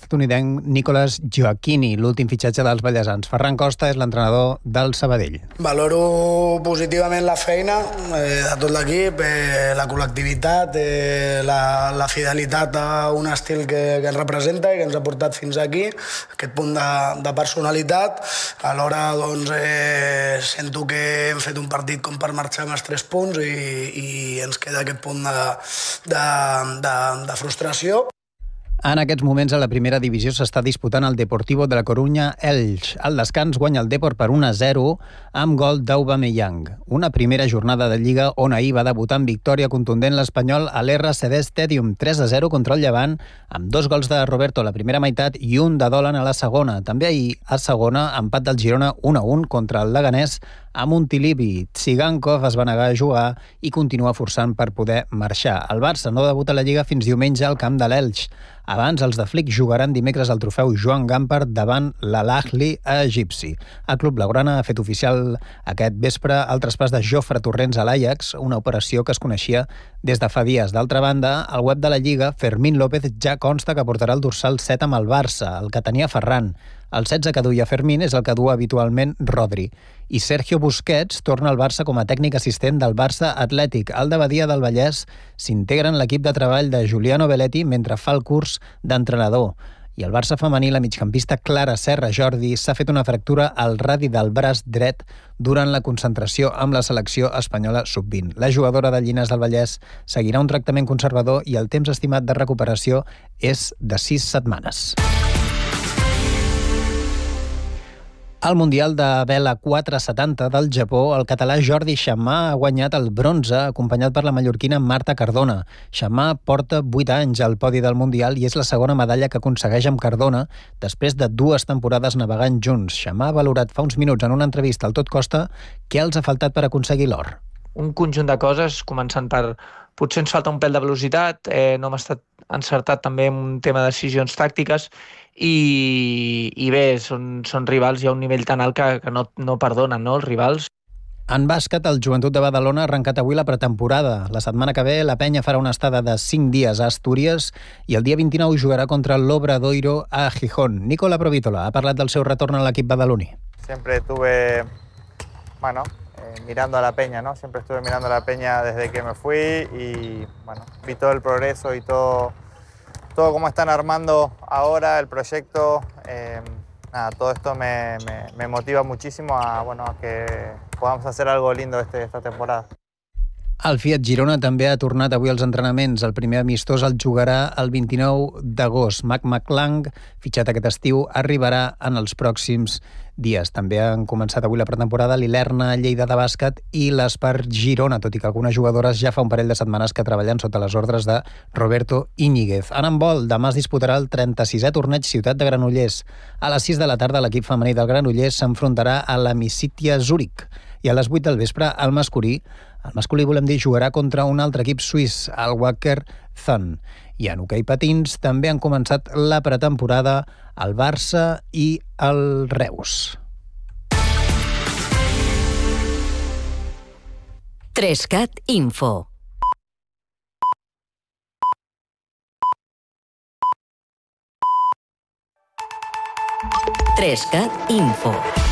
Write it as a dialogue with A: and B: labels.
A: estatunidenc Nicolas Gioacchini, l'últim fitxatge dels ballesans. Ferran Costa és l'entrenador del Sabadell.
B: Valoro positivament la feina de tot l'equip, la col·lectivitat, la fidelitat a un estil que ens representa i que ens ha portat fins aquí, aquest punt de personalitat. Alhora doncs, sento que hem fet un partit com per marxar amb els 3 punts i ens queda aquest punt de frustració.
A: En aquests moments a la primera divisió s'està disputant el Deportivo de la Coruña Elx. Al descans guanya el Depor per 1-0 amb gol d'Aubameyang. Una primera jornada de Lliga on ahir va debutar amb victòria contundent l'Espanyol a l'RCD Stadium 3-0 contra el Llevant, amb 2 gols de Roberto a la primera meitat i un de Dolan a la segona. També ahir a segona empat del Girona 1-1 contra el Leganés a Montilivi. Tsigankov es va negar a jugar i continua forçant per poder marxar. El Barça no debuta a la Lliga fins diumenge al camp de l'Elx. Abans, els de Flick jugaran dimecres al trofeu Joan Gamper davant l'Al-Ahly egipci. El club blaugrana ha fet oficial aquest vespre el traspàs de Jofre Torrents a l'Ajax, una operació que es coneixia des de fa dies. D'altra banda, al web de la Lliga, Fermín López ja consta que portarà el dorsal 7 amb el Barça, el que tenia Ferran. El 16 que duia Fermín és el que du habitualment Rodri. I Sergio Busquets torna al Barça com a tècnic assistent del Barça Atlètic. El de Badia del Vallès s'integra en l'equip de treball de Giuliano Belletti mentre fa el curs d'entrenador. I el Barça femení, la migcampista Clara Serra Jordi, s'ha fet una fractura al radi del braç dret durant la concentració amb la selecció espanyola sub-20. La jugadora de Llinars del Vallès seguirà un tractament conservador i el temps estimat de recuperació és de 6 setmanes. Al Mundial de Vela 470 del Japó, el català Jordi Xamà ha guanyat el bronze, acompanyat per la mallorquina Marta Cardona. Xamà porta 8 anys al podi del Mundial i és la segona medalla que aconsegueix amb Cardona després de 2 temporades navegant junts. Xamà ha valorat fa uns minuts en una entrevista al Tot Costa què els ha faltat per aconseguir l'or.
C: Un conjunt de coses, començant per potser ens falta un pèl de velocitat, no hem estat encertat també en un tema de decisions tàctiques i bé, són rivals, hi ha un nivell tan alt que no perdonen, no, els rivals.
A: En bàsquet, el Joventut de Badalona ha arrencat avui la pretemporada. La setmana que ve, la penya farà una estada de 5 dies a Astúries i el dia 29 jugarà contra l'Obradoiro a Gijón. Nicola Provítola ha parlat del seu retorn a l'equip badaloní.
D: Siempre estuve, mirando a la peña, ¿no? Siempre estuve mirando a la peña desde que me fui y, vi todo el progreso y todo cómo están armando ahora el proyecto. Todo esto me motiva muchísimo a que podamos hacer algo lindo esta temporada.
A: El Fiat Girona també ha tornat avui als entrenaments. El primer amistós el jugarà el 29 d'agost. Mac McClang, fitxat aquest estiu, arribarà en els pròxims dies. També han començat avui la pretemporada l'Ilerna Lleida de bàsquet i l'Espar Girona, tot i que algunes jugadores ja fa un parell de setmanes que treballen sota les ordres de Roberto Íñiguez. En handbol, demà es disputarà el 36è torneig Ciutat de Granollers. A les 6 de la tarda l'equip femení del Granollers s'enfrontarà a la Misitia Zurich i a les 8 del vespre el masculí volem dir, jugarà contra un altre equip suís, el Wacker Thun. I en hoquei patins també han començat la pretemporada el Barça i el Reus.
E: 3CAT Info. Info.